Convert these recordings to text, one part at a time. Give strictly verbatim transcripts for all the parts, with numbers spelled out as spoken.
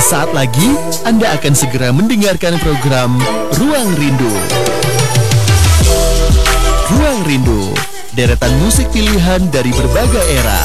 Sesaat lagi Anda akan segera mendengarkan program Ruang Rindu. Ruang Rindu, deretan musik pilihan dari berbagai era.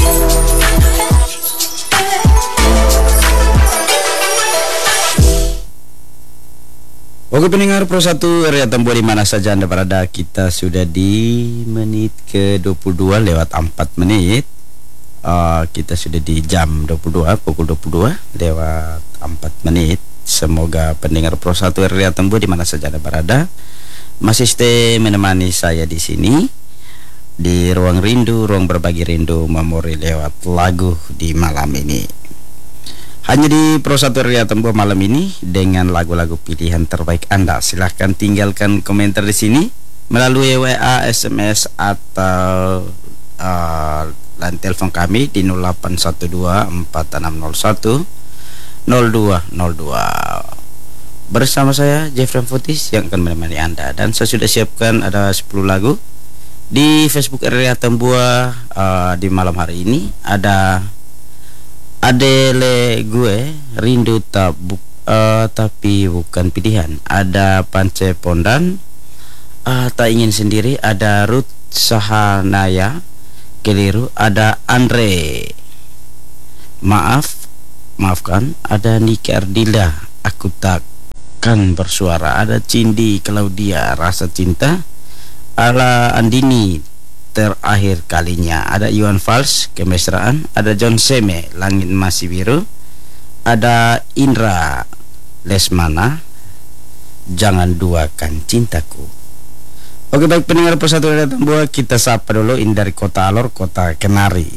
Oke pendengar Pro satu area tempo di mana saja Anda berada, kita sudah di menit ke dua puluh dua lewat empat menit. Uh, kita sudah di jam dua puluh dua, pukul dua puluh dua lewat empat menit. Semoga pendengar Pro satu area tempo di mana saja Anda berada masih stay menemani saya di sini di Ruang Rindu, ruang berbagi rindu memori lewat lagu di malam ini. Hanya di Pro satu Ria Tempo malam ini dengan lagu-lagu pilihan terbaik Anda. Silahkan tinggalkan komentar di sini melalui W A, S M S atau uh, line telepon kami di nol delapan satu dua empat enam nol satu nol dua nol dua. Bersama saya Jeffrey Futis yang akan menemani Anda, dan saya sudah siapkan ada sepuluh lagu di Facebook Ria Tempo. Uh, di malam hari ini ada Adele gue rindu tak bu, uh, tapi bukan pilihan. Ada Pance Pondan, uh, tak ingin sendiri. Ada Ruth Sahanaya keliru. Ada Andre maaf maafkan. Ada Niki Ardila aku takkan bersuara. Ada Cindy Claudia rasa cinta. Ala Andini terakhir kalinya. Ada Iwan Fals kemesraan. Ada John Seme langit masih biru. Ada Indra Lesmana jangan duakan cintaku. Oke baik pendengar Persatu Area Tempo, kita sapa dulu ini dari Kota Alor, Kota Kenari.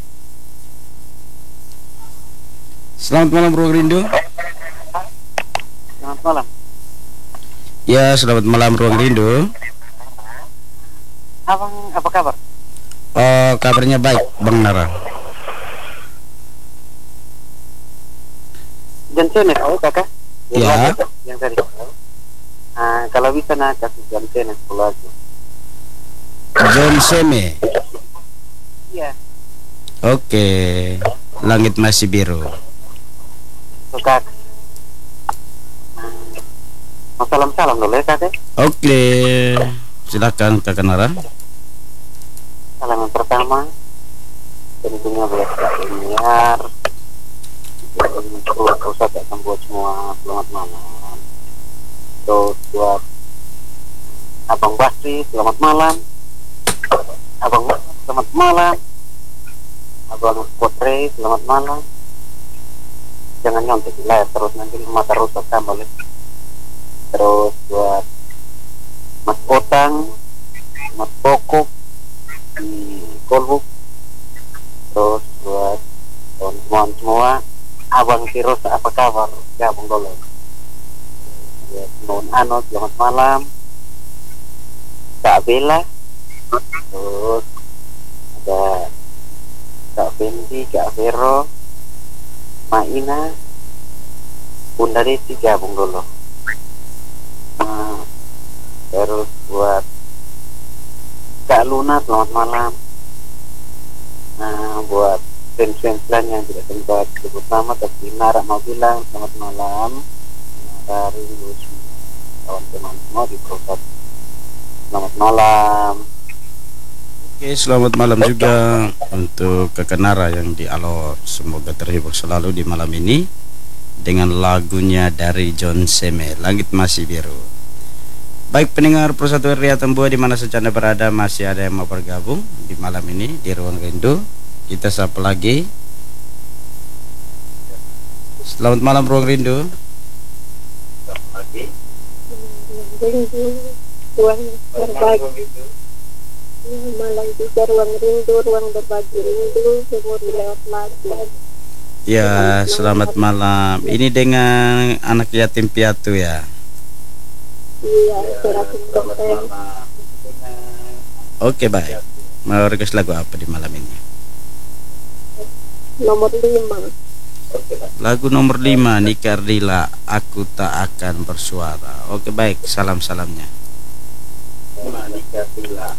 Selamat malam Ruang Rindu. Selamat malam. Ya selamat malam Ruang Rindu. Abang apa kabar? Oh kabarnya baik Bang Nara. Johnson ya kau kakak? Ya. Yang tadi. Ah kalau bisa nak kasih Johnson sepuluh aja. John Seme. Iya. Oke. Langit masih biru. Suka. Mau salam-salam dulu ya kakak. Oke. Silakan Kakak Nara. Salam yang pertama tentunya buat Kak Iniar, buat pusat akan buat semua selamat malam. Terus buat Abang Basri selamat malam. Abang selamat malam. Abang Putri selamat malam. Jangan nyontek di layar terus, nanti mata rusak tambah. Terus buat Mas Otang, Mas Pokok di Kolbuk. Terus buat teman-teman semua, Abang Tirus apa kabar? Gabung dulu. Buat Non Ano selamat malam. Kak Bella. Terus ada Kak Fendi, Kak Vero, Maina, Bunda Desi gabung dulu. Nah, terus buat Kak Luna selamat malam. Nah buat fans-fans lain yang tidak sempat sebut nama tapi Nara mau bilang selamat malam dari kawan-kawan semua di Prosat. Selamat malam. Oke selamat malam juga untuk Kakak Nara yang di Alor. Semoga terhibur selalu di malam ini dengan lagunya dari John Seme, Langit Masih Biru. Baik pendengar Persatu Ria Tempo di mana saja Anda berada, masih ada yang mau bergabung di malam ini di Ruang Rindu. Kita sapa lagi. Selamat malam Ruang Rindu. Selamat pagi. Rindu, ruang berbagi. Malam juga Ruang Rindu, ruang berbagi rindu, memori lewat lagu. Ya selamat malam. Ini dengan anak yatim piatu ya. Iya, seratus persen. Oke baik. Mau request lagu apa di malam ini? Nomor lima. Lagu nomor lima Niki Ardila aku tak akan bersuara. Oke baik, salam-salamnya. Niki Ardila.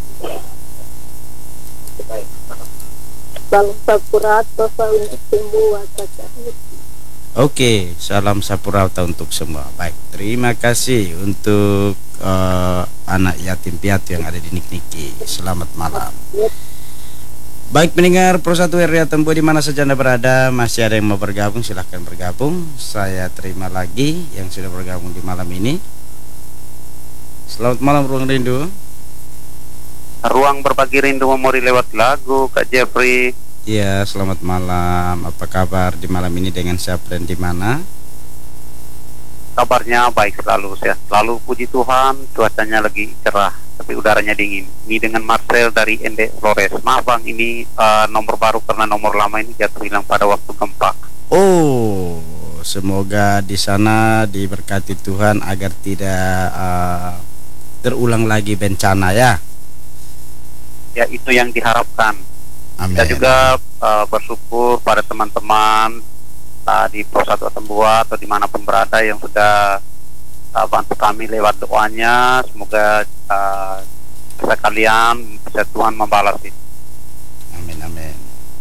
Oke baik. Salam Sakurato untuk semua kakak. Oke, salam sapurauta untuk semua. Baik, terima kasih untuk uh, anak yatim piatu yang ada di Nikniki. Selamat malam. Baik pendengar Pro satu R I A Tempo di mana saja Anda berada, masih ada yang mau bergabung, silahkan bergabung. Saya terima lagi yang sudah bergabung di malam ini. Selamat malam Ruang Rindu. Ruang berbagi rindu memori lewat lagu, Kak Jeffrey. Iya, selamat malam. Apa kabar di malam ini, dengan siapa dan di mana? Kabarnya baik selalu, sehat selalu, puji Tuhan. Cuacanya lagi cerah, tapi udaranya dingin. Ini dengan Marcel dari Ende Flores. Maaf bang, ini uh, nomor baru karena nomor lama ini jatuh hilang pada waktu gempa. Oh, semoga di sana diberkati Tuhan agar tidak uh, terulang lagi bencana ya. Ya, itu yang diharapkan. Amin. Kita juga uh, bersyukur pada teman-teman uh, di Pro satu Atambua atau dimanapun berada yang sudah uh, bantu kami lewat doanya. Semoga uh, bisa kalian, bisa Tuhan membalas itu. Amin, amin.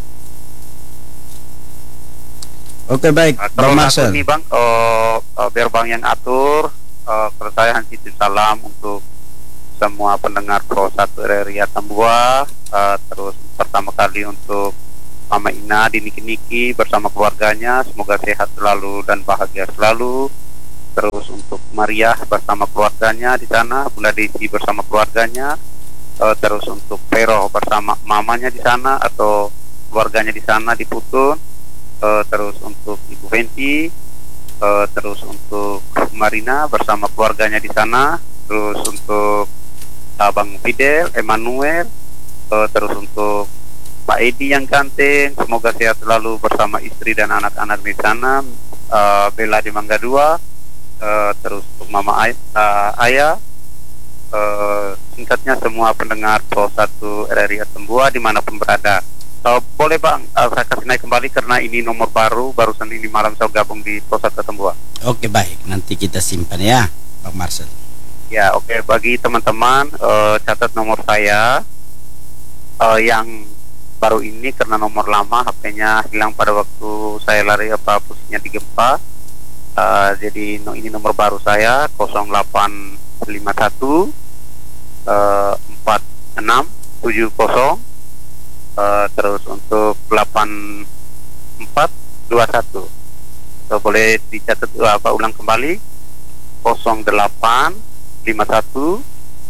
Oke baik, Uh, Bang kalau Marcel. lagu ini bang, uh, uh, biar bang yang atur. Uh, kalau saya hanya titip salam untuk semua pendengar Pro satu R I A Atambua, uh, terus pertama kali untuk Mama Ina di Niki-Niki bersama keluarganya, semoga sehat selalu dan bahagia selalu. Terus untuk Maria bersama keluarganya di sana, Bunda Desi bersama keluarganya, uh, terus untuk Pero bersama mamanya di sana atau keluarganya di sana di Putun, uh, terus untuk Ibu Venti, uh, terus untuk Marina bersama keluarganya di sana, terus untuk Abang Fidel, Emmanuel, uh, terus untuk Pak Edi yang ganteng, semoga sehat selalu bersama istri dan anak-anak di sana, uh, Bella di Mangga Dua, uh, terus untuk Mama Ay uh, Ayah, uh, singkatnya semua pendengar Pro satu R R I Atambua dimanapun berada. Uh, boleh bang, uh, saya kasih naik kembali karena ini nomor baru, barusan ini malam saya gabung di Pro satu Atambua. Oke baik, nanti kita simpan ya, Bang Marcel. Ya oke, okay. Bagi teman-teman uh, catat nomor saya uh, yang baru ini karena nomor lama H P-nya hilang pada waktu saya lari apa posisinya di gempa. Uh, jadi no, ini nomor baru saya nol delapan lima satu empat enam tujuh nol uh, terus untuk delapan empat dua satu. So, boleh dicatat uh, apa ulang kembali nol delapan lima satu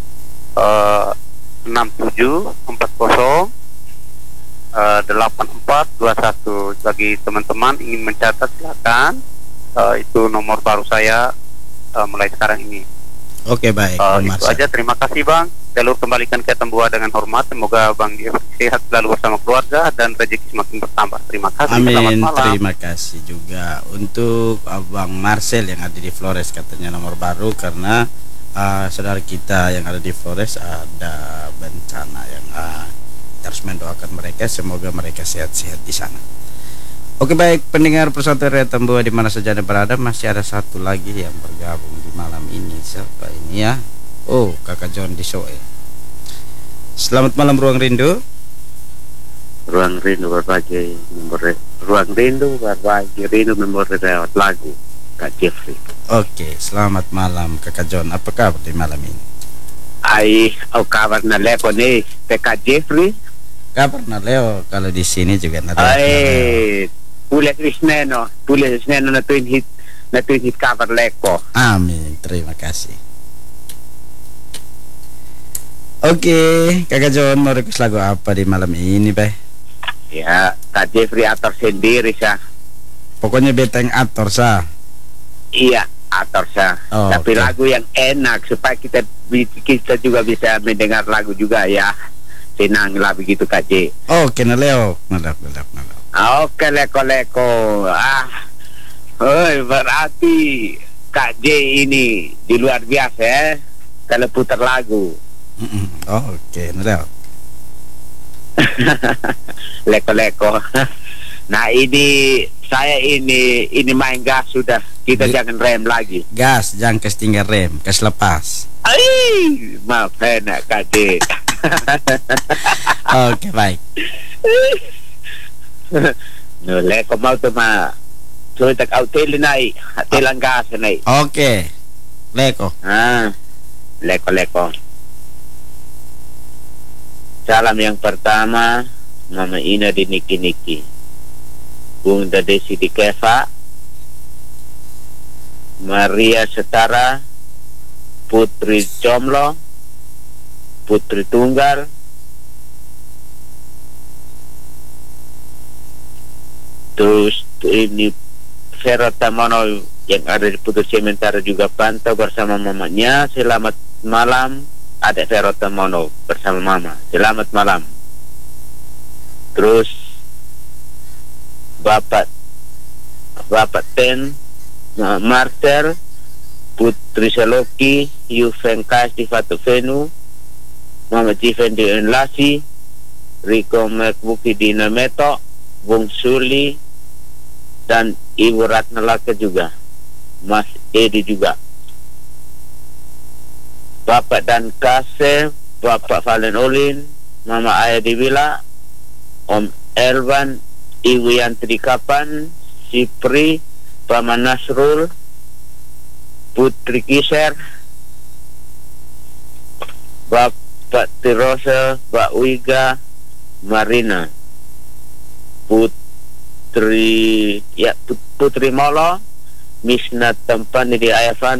enam tujuh empat nol delapan empat dua satu. Bagi teman-teman ingin mencatat silakan, uh, itu nomor baru saya uh, mulai sekarang ini. Oke baik, uh, Bang itu Marcel. aja, terima kasih bang. Jalur kembalikan ke Atambua dengan hormat. Semoga bang sehat selalu bersama keluarga dan rezeki semakin bertambah. Terima kasih. Amin, Selamat malam. terima kasih juga untuk Abang Marcel yang ada di Flores, katanya nomor baru karena uh, saudara kita yang ada di Flores ada bencana yang uh, kita harus mendoakan mereka, semoga mereka sehat-sehat di sana. Oke baik pendengar Pro satu R I A Atambua di mana saja Anda berada, masih ada satu lagi yang bergabung di malam ini. Siapa ini ya? Oh, Kakak John di Soe. Selamat malam Ruang Rindu. Ruang rindu berbagi memori, ruang rindu berbagi rindu memori lewat lagu, Kak Jeffrey. Oke, selamat malam Kakak John. Apa kabar di malam ini? Ay, au kabar na lepo ni Kak Jeffrey. Kabar na Leo, kalau di sini juga na Leo. Ay, pulet Wisneno, pulet Wisneno na twin hit, na twin hit kabar lepo. Amin, terima kasih. Oke, Kakak John mau request lagu apa di malam ini, Bay? Ya, Kak Jeffrey atur sendiri sa. Pokoknya beta yang atur sa. Iya, atur sa. Oh, Tapi oke. lagu yang enak supaya kita kita juga bisa mendengar lagu juga ya. Senang lah begitu Kak J. Oke, na Leo. Nalap, nalap, nalap. Oke leko-leko. Ah, oh, berarti Kak J ini di luar biasa ya. Kalau putar lagu. Mm-mm. Oh, oke, na Leo. Leko-leko. Nah ini saya ini ini main gas sudah. Kita Di- jangan rem lagi. Gas, jangan kes tinggal rem, kes lepas. Ay, maaf enak Kak J. Oke, baik. No, leko mau tuh mah so tak autel nai atelan gas nai. Oke. Leko. Ah, leko-leko. Salam yang pertama, Mama Ina di Niki-Niki, Bunda Desi di Keva, Maria Setara, Putri Comlo, Putri Tunggal, terus ini Vera Tamono yang ada di Putus Sementara juga pantau bersama mamanya. Selamat malam, adik Vera Tamono bersama mama. Selamat malam. Terus Bapak Bapak Ten Marter, Putri Saloki, Yufengkas di Fatufenu, Mama Jiven di Enlasi, Riko Mekbuki di Nameto, Bung Suli, dan Ibu Ratna Laka juga, Mas Edi juga, Bapak Dan Kase, Bapak Valen Olin, Mama Ayah Diwila, Om Elvan, Ibu Yantri Kapan, Sipri, Paman Nasrul, Putri Kiser, Bapak Tirosa, Pak Wiga, Marina, Putri ya Putri Molo, Misna Tempan di Ayafan,